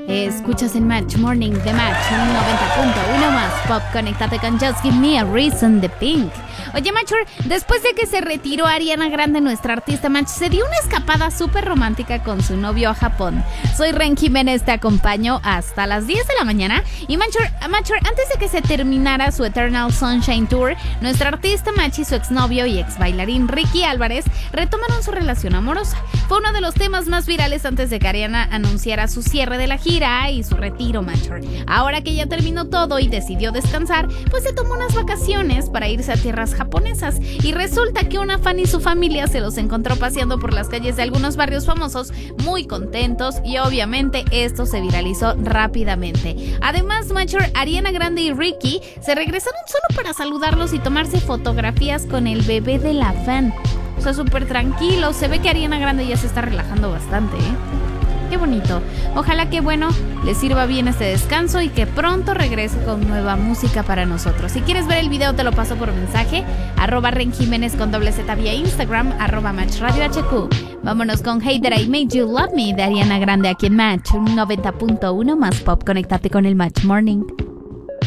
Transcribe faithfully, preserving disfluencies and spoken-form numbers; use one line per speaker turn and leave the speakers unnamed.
Escuchas el Match Morning de Match noventa punto uno más Pop. Conéctate con Just Give Me a Reason de Pink. Oye, Matcher, después de que se retiró Ariana Grande, nuestra artista Match, se dio una escapada súper romántica con su novio a Japón. Soy Ren Jiménez, te acompaño hasta las diez de la mañana. Y Matcher, Matcher, antes de que se terminara su Eternal Sunshine Tour, nuestra artista Match y su exnovio y ex bailarín Ricky Álvarez retomaron su relación amorosa. Fue uno de los temas más virales antes de que Ariana anunciara su cierre de la gira y su retiro, Matcher. Ahora que ya terminó todo y decidió descansar, pues se tomó unas vacaciones para irse a tierras japonesas, y resulta que una fan y su familia se los encontró paseando por las calles de algunos barrios famosos muy contentos, y obviamente esto se viralizó rápidamente. Además, Matcher, Ariana Grande y Ricky se regresaron solo para saludarlos y tomarse fotografías con el bebé de la fan. O sea, súper tranquilo. Se ve que Ariana Grande ya se está relajando bastante, ¿eh? Qué bonito. Ojalá que, bueno, les sirva bien este descanso y que pronto regrese con nueva música para nosotros. Si quieres ver el video, te lo paso por mensaje. Arroba Ren Jiménez con doble Z vía Instagram, arroba Match Radio H Q. Vámonos con Hey That I Made You Love Me de Ariana Grande aquí en Match noventa punto uno más Pop. Conéctate con el Match Morning.